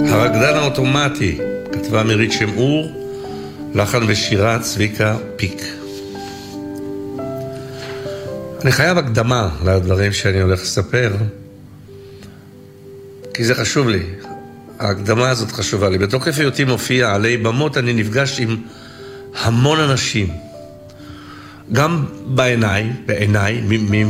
הרקדן האוטומטי, כתבה מירית שמעור, לחן ושירה צביקה פיק. אני חייב הקדמה לדברים שאני הולך לספר, כי זה חשוב לי. ההקדמה הזאת חשובה לי. בתוקף היותי מופיע עלי במות, אני נפגש עם המון אנשים. גם בעיניי,